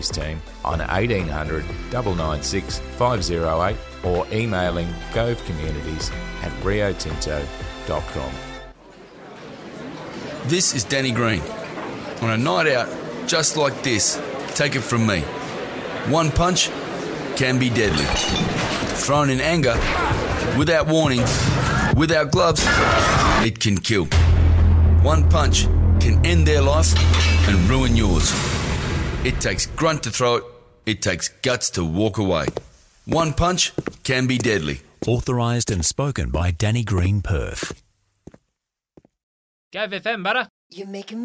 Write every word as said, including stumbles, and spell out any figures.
team on eighteen hundred nine nine six five oh eight or emailing govecommunities at rio tinto dot com. This is Danny Green. On a night out just like this, take it from me. One punch can be deadly. Thrown in anger, without warning, without gloves, it can kill. One punch can end their life and ruin yours. It takes grunt to throw it. It takes guts to walk away. One punch can be deadly. Authorised and spoken by Danny Green, Perth. Gove F M, butter. You're making